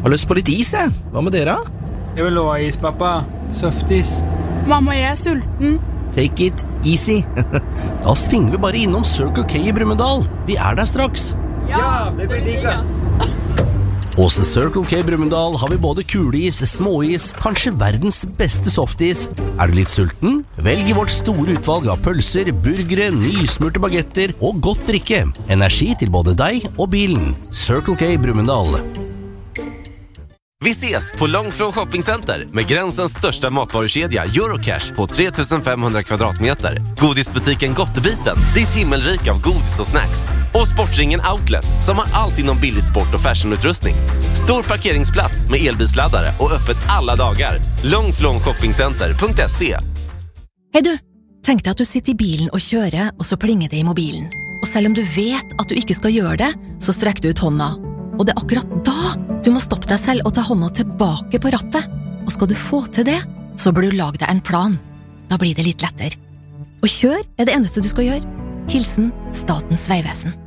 Har lyst på litt is, jeg. Hva med dere? Jeg vil ha is, pappa. Softis. Mamma, jeg sulten. Take it easy. Da svinger vi bare innom Circle K i Brumunddal. Vi der straks. Ja, det blir diggas. Hos Circle K Brumunddal har vi både kuleis, småis, kanskje verdens beste softis. Du litt sulten? Velg i vårt store utvalg av pølser, burgere, nysmurte bagetter og godt drikke. Energi til både deg og bilen. Circle K Brumunddal. Vi ses på Långflon Shoppingcenter med gränsens största matvarukedja Eurocash på 3500 kvadratmeter. Godisbutiken Gottebiten, ditt himmelrik av godis och snacks. Och Sportringen Outlet som har allt inom billig sport och fashionutrustning. Stor parkeringsplats med elbilsladdare och öppet alla dagar. Långflonshoppingcenter.se. Hei du, tenk deg at du sitter i bilen og kjører, og så plinger det i mobilen. Og selv om du vet at du ikke skal gjøre det, så strekker du ut hånda. Og det akkurat da du må stoppe deg selv og ta hånda tilbake på rattet. Og skal du få til det, så bør du lage deg en plan. Da blir det litt lettere. Og kjør det eneste du skal gjøre. Hilsen Statens Vegvesen.